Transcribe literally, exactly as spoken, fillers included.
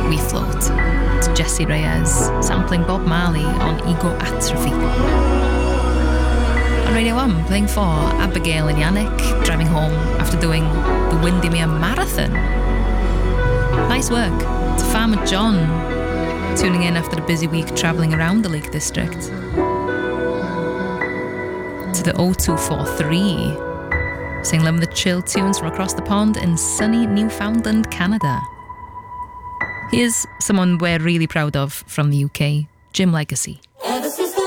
We Float. It's Jessie Reyez, sampling Bob Marley on Ego Atrophy. On Radio one, playing for Abigail and Yannick, driving home after doing the Windermere Marathon. Nice work. To Farmer John, tuning in after a busy week travelling around the Lake District. To the oh two four three, singing them the chill tunes from across the pond in sunny Newfoundland, Canada. Here's someone we're really proud of from the U K, Jim Legacy.